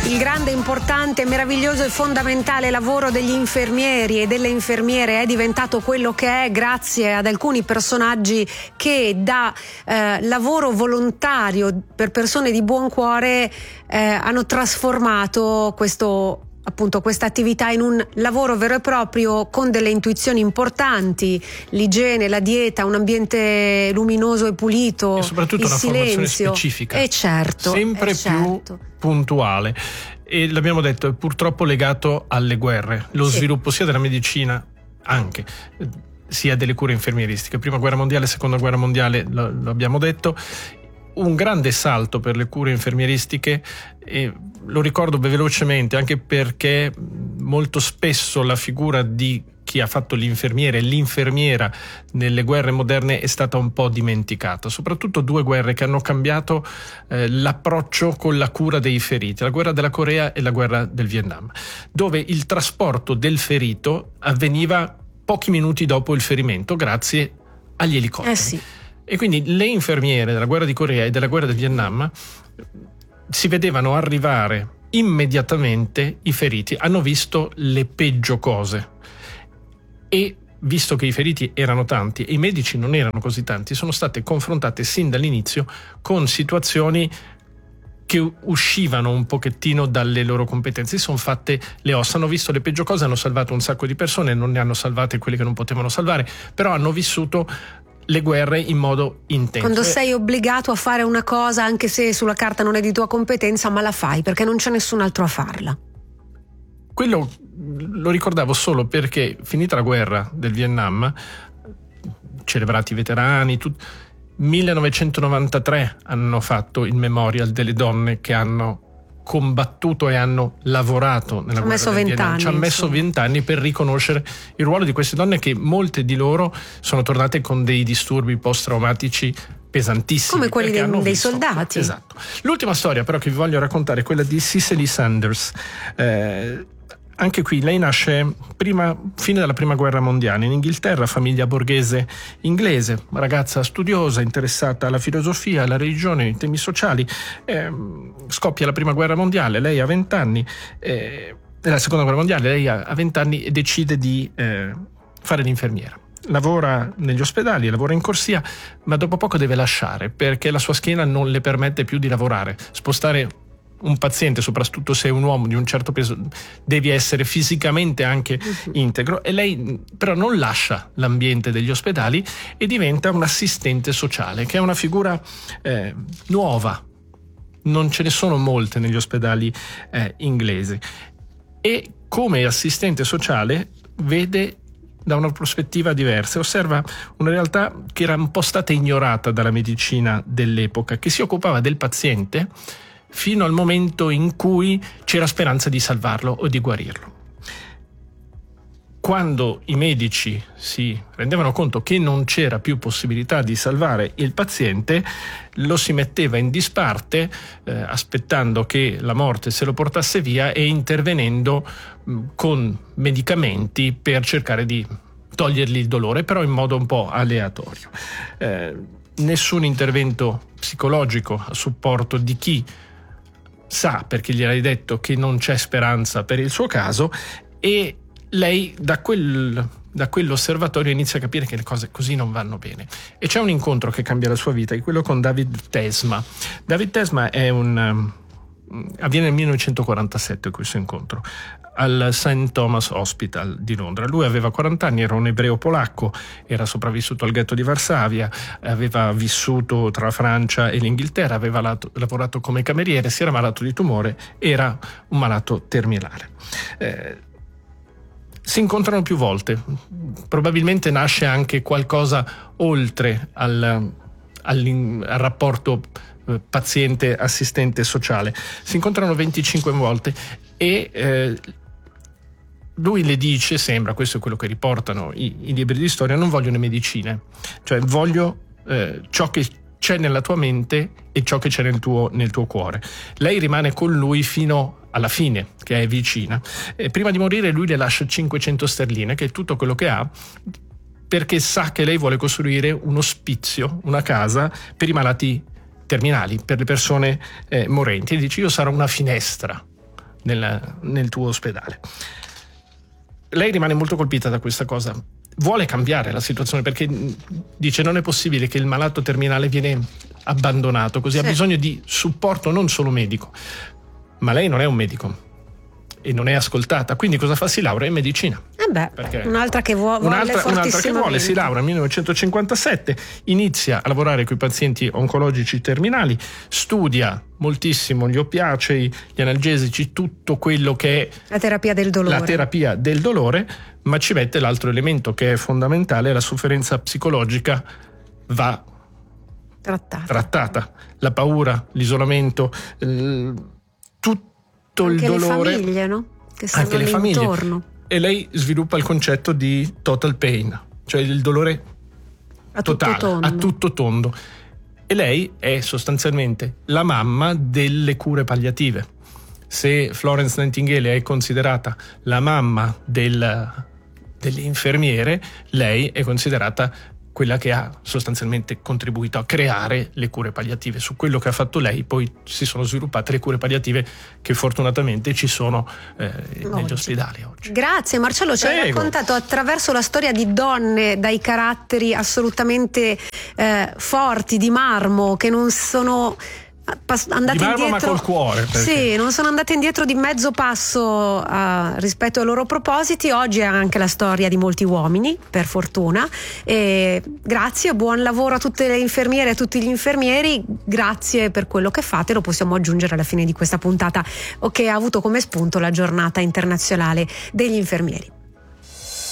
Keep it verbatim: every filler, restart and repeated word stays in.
il grande, importante, meraviglioso e fondamentale lavoro degli infermieri e delle infermiere è diventato quello che è grazie ad alcuni personaggi che da eh, lavoro volontario per persone di buon cuore eh, hanno trasformato questo appunto questa attività in un lavoro vero e proprio, con delle intuizioni importanti: l'igiene, la dieta, un ambiente luminoso e pulito, e soprattutto il una silenzio. formazione specifica, e certo, sempre e più certo. puntuale. E l'abbiamo detto, è purtroppo legato alle guerre, lo sì. sviluppo sia della medicina anche sia delle cure infermieristiche. Prima guerra mondiale, seconda guerra mondiale, lo, lo abbiamo detto, un grande salto per le cure infermieristiche, e lo ricordo velocemente anche perché molto spesso la figura di chi ha fatto l'infermiere e l'infermiera nelle guerre moderne è stata un po' dimenticata, soprattutto due guerre che hanno cambiato eh, l'approccio con la cura dei feriti, la guerra della Corea e la guerra del Vietnam, dove il trasporto del ferito avveniva pochi minuti dopo il ferimento grazie agli elicotteri. Eh sì. E quindi le infermiere della guerra di Corea e della guerra del Vietnam si vedevano arrivare immediatamente i feriti, hanno visto le peggio cose, e visto che i feriti erano tanti e i medici non erano così tanti, sono state confrontate sin dall'inizio con situazioni che uscivano un pochettino dalle loro competenze. Si sono fatte le ossa, hanno visto le peggio cose, hanno salvato un sacco di persone, non ne hanno salvate quelle che non potevano salvare, però hanno vissuto le guerre in modo intenso. Quando sei obbligato a fare una cosa, anche se sulla carta non è di tua competenza, ma la fai perché non c'è nessun altro a farla. Quello lo ricordavo solo perché, finita la guerra del Vietnam, celebrati i veterani, tut... millenovecentonovantatré hanno fatto il memorial delle donne che hanno combattuto e hanno lavorato nella guerra del Vietnam. Ci ha messo vent'anni per riconoscere il ruolo di queste donne, che molte di loro sono tornate con dei disturbi post-traumatici pesantissimi, come quelli dei, hanno dei visto. soldati. Esatto. L'ultima storia però che vi voglio raccontare è quella di Cicely Sanders. Eh, Anche qui lei nasce prima, fine della prima guerra mondiale, in Inghilterra, famiglia borghese inglese, ragazza studiosa, interessata alla filosofia, alla religione, ai temi sociali. Eh, scoppia la prima guerra mondiale, lei ha vent'anni, eh, la seconda guerra mondiale, lei ha vent'anni e decide di eh, fare l'infermiera. Lavora negli ospedali, lavora in corsia, ma dopo poco deve lasciare perché la sua schiena non le permette più di lavorare. Spostare un paziente, soprattutto se è un uomo di un certo peso, devi essere fisicamente anche uh-huh. integro, e lei però non lascia l'ambiente degli ospedali e diventa un assistente sociale, che è una figura eh, nuova, non ce ne sono molte negli ospedali eh, inglesi, e come assistente sociale vede da una prospettiva diversa, osserva una realtà che era un po' stata ignorata dalla medicina dell'epoca, che si occupava del paziente fino al momento in cui c'era speranza di salvarlo o di guarirlo. Quando i medici si rendevano conto che non c'era più possibilità di salvare il paziente, lo si metteva in disparte, eh, aspettando che la morte se lo portasse via e intervenendo mh, con medicamenti per cercare di togliergli il dolore, però in modo un po' aleatorio. Eh, nessun intervento psicologico a supporto di chi sa, perché gliel'hai detto, che non c'è speranza per il suo caso, e lei da quel da quell'osservatorio inizia a capire che le cose così non vanno bene, e c'è un incontro che cambia la sua vita, è quello con David Tesma. David Tesma è un um, avviene nel millenovecentoquarantasette questo incontro al Saint Thomas Hospital di Londra. Lui aveva quaranta anni, era un ebreo polacco, era sopravvissuto al ghetto di Varsavia, aveva vissuto tra la Francia e l'Inghilterra, aveva lato, lavorato come cameriere, si era malato di tumore, era un malato terminale. Eh, si incontrano più volte, probabilmente nasce anche qualcosa oltre al, al, al rapporto paziente-assistente sociale. Si incontrano venticinque volte e eh, lui le dice, sembra, questo è quello che riportano i, i libri di storia, non voglio le medicine, cioè voglio eh, ciò che c'è nella tua mente e ciò che c'è nel tuo, nel tuo cuore. Lei rimane con lui fino alla fine, che è vicina, e prima di morire lui le lascia cinquecento sterline, che è tutto quello che ha, perché sa che lei vuole costruire un ospizio, una casa per i malati terminali, per le persone eh, morenti, e dice: io sarò una finestra nel, nel tuo ospedale. Lei rimane molto colpita da questa cosa, vuole cambiare la situazione perché dice non è possibile che il malato terminale viene abbandonato così, sì. Ha bisogno di supporto non solo medico, ma lei non è un medico e non è ascoltata, quindi cosa fa? Si laurea in medicina. Eh beh, un'altra che vuole, un'altra, un'altra che vuole, si laurea nel millenovecentocinquantasette, inizia a lavorare con i pazienti oncologici terminali, studia moltissimo gli oppiacei, gli analgesici, tutto quello che è la terapia del dolore. La terapia del dolore, ma ci mette l'altro elemento che è fondamentale: la sofferenza psicologica va trattata. trattata. La paura, l'isolamento, il, tutto anche il dolore. Le famiglie, no? Che stanno anche le famiglie. Intorno. E lei sviluppa il concetto di total pain, cioè il dolore a totale, tutto tondo. a tutto tondo. E lei è sostanzialmente la mamma delle cure palliative. Se Florence Nightingale è considerata la mamma del, delle infermiere, lei è considerata quella che ha sostanzialmente contribuito a creare le cure palliative. Su quello che ha fatto lei poi si sono sviluppate le cure palliative che fortunatamente ci sono eh, negli ospedali oggi. Grazie Marcello, ci hai raccontato attraverso la storia di donne dai caratteri assolutamente eh, forti, di marmo, che non sono andate di marmo, indietro, ma col cuore, perché... sì, non sono andate indietro di mezzo passo uh, rispetto ai loro propositi. Oggi è anche la storia di molti uomini, per fortuna, e grazie, buon lavoro a tutte le infermiere e a tutti gli infermieri, grazie per quello che fate. Lo possiamo aggiungere alla fine di questa puntata che ha avuto come spunto la giornata internazionale degli infermieri.